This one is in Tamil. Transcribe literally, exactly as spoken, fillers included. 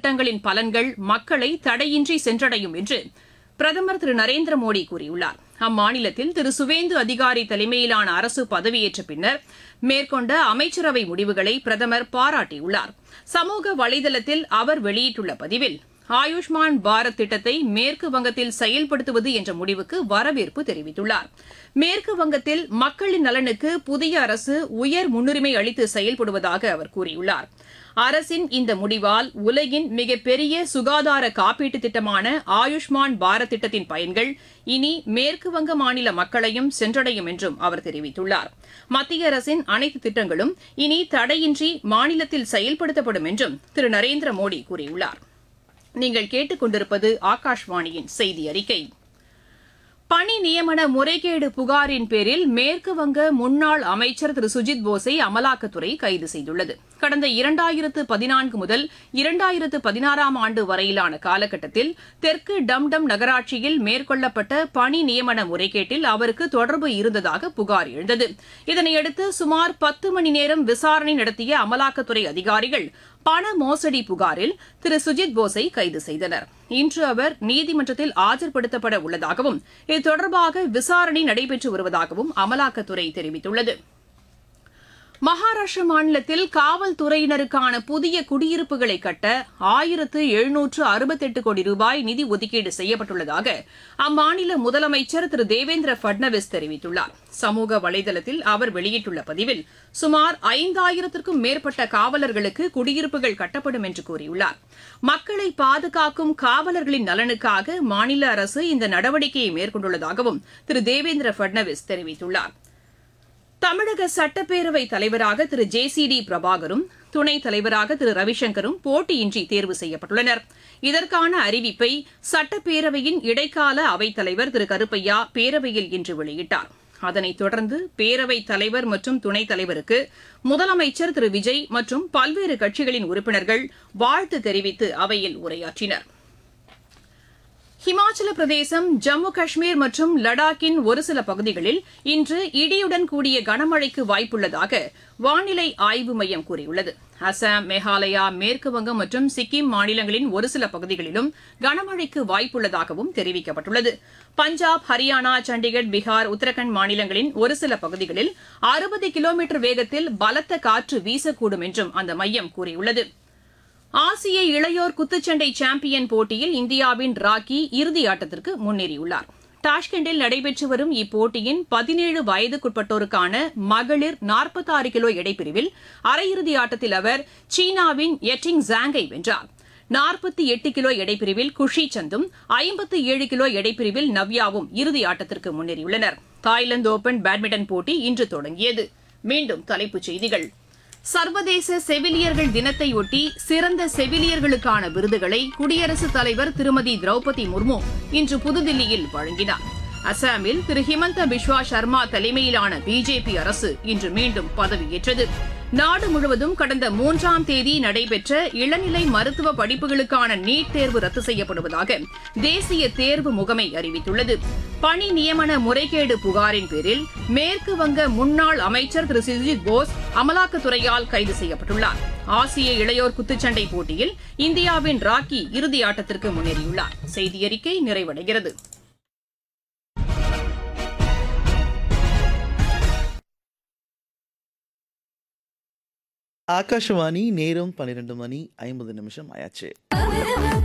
திட்டங்களின் பலன்கள் மக்களை தடையின்றி சென்றடையும் என்று பிரதமர் திரு நரேந்திர மோடி கூறியுள்ளார். அம்மாநிலத்தில் திரு சுவேந்து அதிகாரி தலைமையிலான அரசு பதவியேற்ற பின்னர் மேற்கொண்ட அமைச்சரவை முடிவுகளை பிரதமர் பாராட்டியுள்ளார். சமூக வலைதளத்தில் அவர் வெளியிட்டுள்ள பதிவில், ஆயுஷ்மான் பாரத் திட்டத்தை மேற்கு வங்கத்தில் செயல்படுத்துவது என்ற முடிவுக்கு வரவேற்பு தெரிவித்துள்ளார். மேற்கு வங்கத்தில் மக்களின் நலனுக்கு புதிய அரசு உயர் முன்னுரிமை அளித்து செயல்படுவதாக அவர் கூறியுள்ளார். அரசின் இந்த முடிவால் உலகின் மிகப்பெரிய சுகாதார காப்பீட்டு திட்டமான ஆயுஷ்மான் பாரத் திட்டத்தின் பயன்கள் இனி மேற்குவங்க மாநில மக்களையும் சென்றடையும் என்றும் அவர் தெரிவித்துள்ளார். மத்திய அரசின் அனைத்து திட்டங்களும் இனி தடையின்றி மாநிலத்தில் செயல்படுத்தப்படும் என்றும் திரு நரேந்திர மோடி கூறியுள்ளார். நீங்கள் கேட்டுக் கொண்டிருப்பது ஆகாஷ்வாணியின் செய்தி அறிக்கை. பணி நியமன முறைகேடு புகாரின் பேரில் மேற்குவங்க முன்னாள் அமைச்சர் திரு சுஜித் போஸை அமலாக்கத்துறை கைது செய்துள்ளது. கடந்த இரண்டாயிரத்து பதினான்கு முதல் இரண்டாயிரத்து பதினாறாம் ஆண்டு வரையிலான காலகட்டத்தில் தெற்கு டம்டம் நகராட்சியில் மேற்கொள்ளப்பட்ட பணி நியமன முறைகேட்டில் அவருக்கு தொடர்பு இருந்ததாக புகார் எழுந்தது. இதனையடுத்து சுமார் பத்து மணி நேரம் விசாரணை நடத்திய அமலாக்கத்துறை அதிகாரிகள் பண மோசடி புகாரில் திரு சுஜித் போஸை கைது செய்தனர். இன்று அவர் நீதிமன்றத்தில் ஆஜர்படுத்தப்பட உள்ளதாகவும் இது தொடர்பாக விசாரணை நடைபெற்று வருவதாகவும் அமலாக்கத்துறை தெரிவித்துள்ளது. மகாராஷ்டிர மாநிலத்தில் காவல்துறையினருக்கான புதிய குடியிருப்புகளை கட்ட ஆயிரத்து எழுநூற்று அறுபத்தெட்டு கோடி ரூபாய் நிதி ஒதுக்கீடு செய்யப்பட்டுள்ளதாக அம்மாநில முதலமைச்சர் திரு தேவேந்திர பட்னவிஸ் தெரிவித்துள்ளார். சமூக வலைதளத்தில் அவர் வெளியிட்டுள்ள பதிவில், சுமார் ஐந்தாயிரத்திற்கும் மேற்பட்ட காவலர்களுக்கு குடியிருப்புகள் கட்டப்படும் என்று கூறியுள்ளார். மக்களை பாதுகாக்கும் காவலர்களின் நலனுக்காக மாநில அரசு இந்த நடவடிக்கையை மேற்கொண்டுள்ளதாகவும் திரு தேவேந்திர பட்னவிஸ் தெரிவித்துள்ளார். தமிழக சட்டப்பேரவைத் தலைவராக திரு ஜே சி டி பிரபாகரும் துணைத் தலைவராக திரு ரவிசங்கரும் போட்டியின்றி தேர்வு செய்யப்பட்டுள்ளனர். இதற்கான அறிவிப்பை சட்டப்பேரவையின் இடைக்கால அவைத்தலைவர் திரு கருப்பையா பேரவையில் இன்று வெளியிட்டார். அதனைத் தொடர்ந்து பேரவைத் தலைவர் மற்றும் துணைத் தலைவருக்கு முதலமைச்சர் திரு விஜய் மற்றும் பல்வேறு கட்சிகளின் உறுப்பினர்கள் வாழ்த்து தெரிவித்து அவையில் உரையாற்றினர். ஹிமாச்சல பிரதேசம், ஜம்மு காஷ்மீர் மற்றும் லடாக்கின் ஒரு சில பகுதிகளில் இன்று இடியுடன் கூடிய கனமழைக்கு வாய்ப்புள்ளதாக வானிலை ஆய்வு மையம் கூறியுள்ளது. அசாம், மேகாலயா, மேற்குவங்கம் மற்றும் சிக்கிம் மாநிலங்களின் ஒரு சில பகுதிகளிலும் கனமழைக்கு வாய்ப்புள்ளதாகவும் தெரிவிக்கப்பட்டுள்ளது. பஞ்சாப், ஹரியானா, சண்டிகர், பீகார், உத்தரகாண்ட் மாநிலங்களின் ஒரு சில பகுதிகளில் அறுபது கிலோமீட்டர் வேகத்தில் பலத்த காற்று வீசக்கூடும் என்றும் அந்த மையம் கூறியுள்ளது. ஆசிய இளையோர் குத்துச்சண்டை சாம்பியன் போட்டியில் இந்தியாவின் ராக்கி இறுதியாட்டத்திற்கு முன்னேறியுள்ளார். டாஷ்கண்டில் நடைபெற்று வரும் இப்போட்டியின் பதினேழு வயதுக்குட்பட்டோருக்கான மகளிர் நாற்பத்தாறு கிலோ எடைப்பிரிவில் அரையிறுதி ஆட்டத்தில் அவர் சீனாவின் எட்டிங் ஜாங்கை வென்றார். நாற்பத்தி எட்டு கிலோ எடைப்பிரிவில் குஷி சந்தும் ஐம்பத்தி ஏழு கிலோ எடைப்பிரிவில் நவ்யாவும் இறுதி ஆட்டத்திற்கு முன்னேறியுள்ளனர். தாய்லாந்து ஓபன் பேட்மிண்டன் போட்டி இன்று தொடங்கியது. மீண்டும் தலைப்புச் செய்திகள். சர்வதேச செவிலியர்கள் தினத்தையொட்டி சிறந்த செவிலியர்களுக்கான விருதுகளை குடியரசுத் தலைவர் திருமதி திரௌபதி முர்மு இன்று புதுதில்லியில் வழங்கினார். அசாமில் திரு ஹிமந்த பிஸ்வா சர்மா தலைமையிலான பிஜேபி அரசு இன்று மீண்டும் பதவியேற்றது. நாடு முழுவதும் கடந்த மூன்றாம் தேதி நடைபெற்ற இளநிலை மருத்துவ படிப்புகளுக்கான நீட் தேர்வு ரத்து செய்யப்படுவதாக தேசிய தேர்வு முகமை அறிவித்துள்ளது. பணி நியமன முறைகேடு புகாரின் பேரில் மேற்கு வங்க முன்னாள் அமைச்சர் திரு சுஜித் போஸ் அமலாக்கத்துறையால் கைது செய்யப்பட்டுள்ளார். ஆசிய இளையோர் குத்துச்சண்டை போட்டியில் இந்தியாவின் ராக்கி இறுதியாட்டத்திற்கு முன்னேறியுள்ளார். செய்தியறிக்கை நிறைவடைகிறது. ஆகாஷவாணி நேரம் பன்னிரண்டு மணி ஐம்பது நிமிஷம் ஆயாச்சு.